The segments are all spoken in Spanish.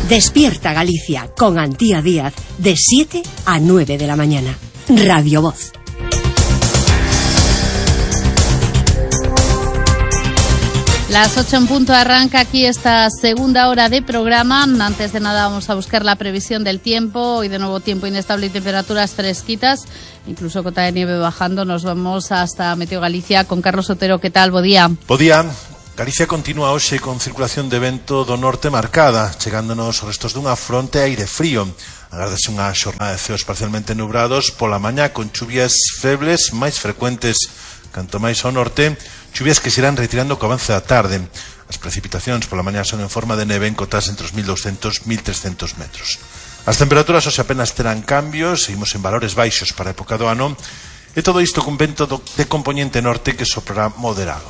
Despierta Galicia con Antía Díaz de 7 a 9 de la mañana. Radio Voz. Las 8 en punto arranca aquí esta segunda hora de programa. Antes de nada vamos a buscar la previsión del tiempo. Hoy de nuevo tiempo inestable y temperaturas fresquitas, incluso cota de nieve bajando. Nos vamos hasta Meteo Galicia con Carlos Otero. ¿Qué tal? Bo día. Bo día. Galicia continúa hoxe con circulación de vento do norte marcada, chegándonos os restos dunha fronte aire frío. Agárdase unha xornada de ceos parcialmente nubrados pola mañá con chuvias febles máis frecuentes. Canto máis ao norte, chuvias que se irán retirando co avance da tarde. As precipitacións pola mañá son en forma de neve en cotas entre os 1.200 e 1.300 metros. As temperaturas hoxe apenas terán cambios, seguimos en valores baixos para a época do ano, e todo isto cun vento de componente norte que soprará moderado.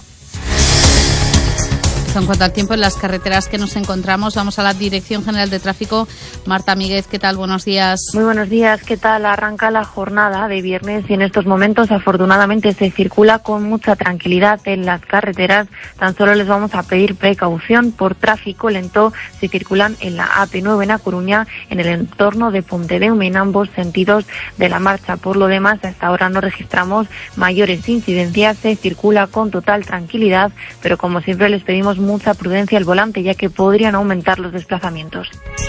En cuanto al tiempo en las carreteras que nos encontramos, vamos a la Dirección General de Tráfico. Marta Míguez, ¿qué tal? Buenos días. Muy buenos días, ¿qué tal? Arranca la jornada de viernes y en estos momentos afortunadamente se circula con mucha tranquilidad en las carreteras. Tan solo les vamos a pedir precaución por tráfico lento. Se circulan en la AP9 en A Coruña, en el entorno de Pontedeume, en ambos sentidos de la marcha. Por lo demás, hasta ahora no registramos mayores incidencias. Se circula con total tranquilidad, pero como siempre les pedimos mucha prudencia al volante, ya que podrían aumentar los desplazamientos.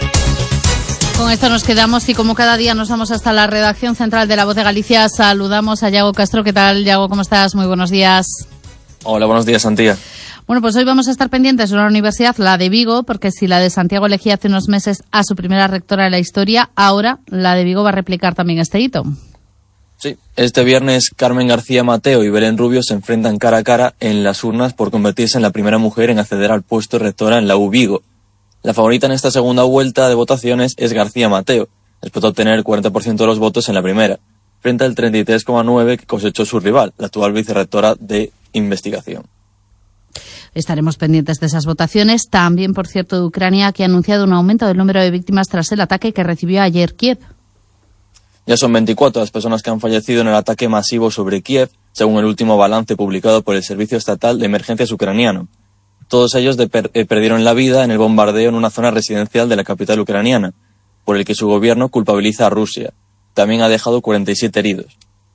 Con esto nos quedamos y como cada día nos vamos hasta la redacción central de La Voz de Galicia. Saludamos a Yago Castro. ¿Qué tal, Yago? ¿Cómo estás? Muy buenos días. Hola, buenos días, Antía. Bueno, pues hoy vamos a estar pendientes de una universidad, la de Vigo, porque si la de Santiago elegía hace unos meses a su primera rectora de la historia, ahora la de Vigo va a replicar también este hito. Sí, este viernes Carmen García Mateo y Belén Rubio se enfrentan cara a cara en las urnas por convertirse en la primera mujer en acceder al puesto de rectora en la U Vigo. La favorita en esta segunda vuelta de votaciones es García Mateo, después de obtener el 40% de los votos en la primera, frente al 33,9% que cosechó su rival, la actual vicerrectora de investigación. Estaremos pendientes de esas votaciones. También, por cierto, de Ucrania, que ha anunciado un aumento del número de víctimas tras el ataque que recibió ayer Kiev. Ya son 24 las personas que han fallecido en el ataque masivo sobre Kiev, según el último balance publicado por el Servicio Estatal de Emergencias ucraniano. Todos ellos perdieron la vida en el bombardeo en una zona residencial de la capital ucraniana, por el que su gobierno culpabiliza a Rusia. También ha dejado 47 heridos.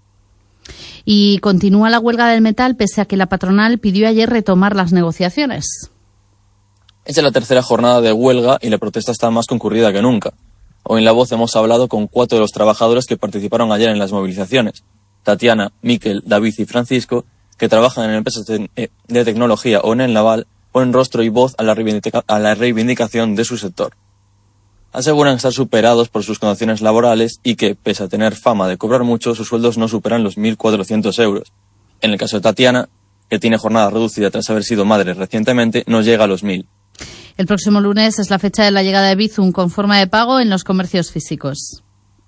Y continúa la huelga del metal, pese a que la patronal pidió ayer retomar las negociaciones. Es la tercera jornada de huelga y la protesta está más concurrida que nunca. Hoy en La Voz hemos hablado con 4 de los trabajadores que participaron ayer en las movilizaciones. Tatiana, Miquel, David y Francisco, que trabajan en empresas de tecnología o en el naval, ponen rostro y voz a la reivindicación de su sector. Aseguran estar superados por sus condiciones laborales y que, pese a tener fama de cobrar mucho, sus sueldos no superan los 1.400 euros. En el caso de Tatiana, que tiene jornada reducida tras haber sido madre recientemente, no llega a los 1.000. El próximo lunes es la fecha de la llegada de Bizum con forma de pago en los comercios físicos.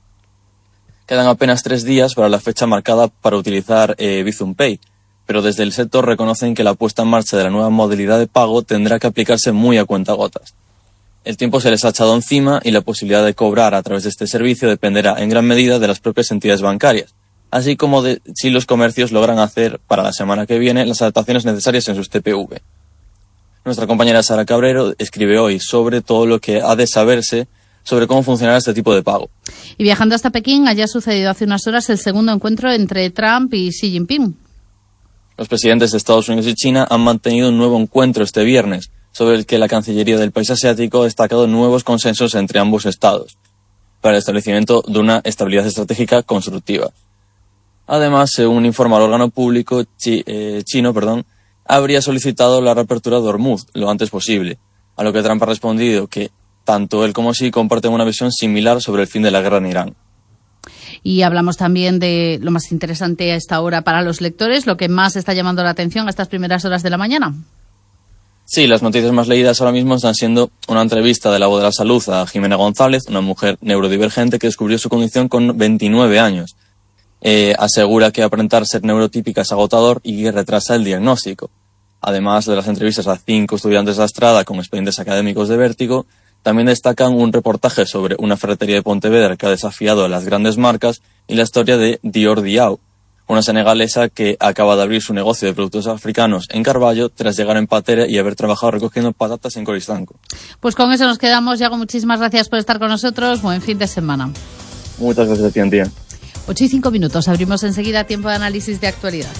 Quedan apenas 3 días para la fecha marcada para utilizar Bizum Pay, pero desde el sector reconocen que la puesta en marcha de la nueva modalidad de pago tendrá que aplicarse muy a cuentagotas. El tiempo se les ha echado encima y la posibilidad de cobrar a través de este servicio dependerá en gran medida de las propias entidades bancarias, así como de si los comercios logran hacer para la semana que viene las adaptaciones necesarias en sus TPV. Nuestra compañera Sara Cabrero escribe hoy sobre todo lo que ha de saberse sobre cómo funcionará este tipo de pago. Y viajando hasta Pekín, allá ha sucedido hace unas horas el segundo encuentro entre Trump y Xi Jinping. Los presidentes de Estados Unidos y China han mantenido un nuevo encuentro este viernes, sobre el que la Cancillería del país asiático ha destacado nuevos consensos entre ambos estados, para el establecimiento de una estabilidad estratégica constructiva. Además, según informa el órgano público chino, habría solicitado la reapertura de Hormuz lo antes posible, a lo que Trump ha respondido que tanto él como Xi comparten una visión similar sobre el fin de la guerra en Irán. Y hablamos también de lo más interesante a esta hora para los lectores, lo que más está llamando la atención a estas primeras horas de la mañana. Sí, las noticias más leídas ahora mismo están siendo una entrevista de La Voz de la Salud a Jimena González, una mujer neurodivergente que descubrió su condición con 29 años. Asegura que aparentar ser neurotípica es agotador y que retrasa el diagnóstico. Además de las entrevistas a 5 estudiantes de Astrada con expedientes académicos de vértigo, también destacan un reportaje sobre una ferretería de Pontevedra que ha desafiado a las grandes marcas y la historia de Dior Diao, una senegalesa que acaba de abrir su negocio de productos africanos en Carballo tras llegar en patera y haber trabajado recogiendo patatas en Coristanco. Pues con eso nos quedamos. Yago, muchísimas gracias por estar con nosotros. Buen fin de semana. Muchas gracias a ti, Antía. 8:05. Abrimos enseguida tiempo de análisis de actualidad.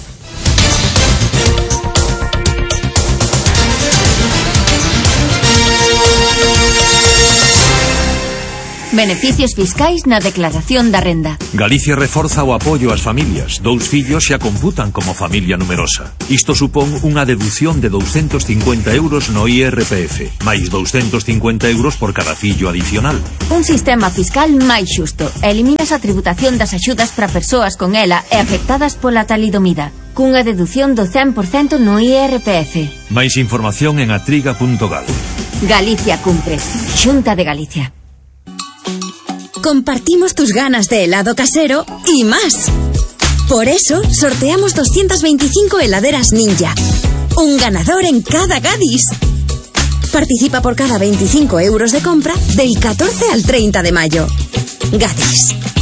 Beneficios fiscais na declaración da renda. Galicia reforza o apoio ás familias. 2 fillos xa computan como familia numerosa. Isto supón unha deducción de 250 euros no IRPF, máis 250 euros por cada fillo adicional. Un sistema fiscal máis xusto. Eliminas a tributación das axudas para persoas con ela e afectadas pola talidomida, cunha deducción do 100% no IRPF. Máis información en atriga.gal. Galicia cumpre. Xunta de Galicia. Compartimos tus ganas de helado casero y más. Por eso, sorteamos 225 heladeras Ninja. Un ganador en cada Gadis. Participa por cada 25 euros de compra del 14 al 30 de mayo. Gadis.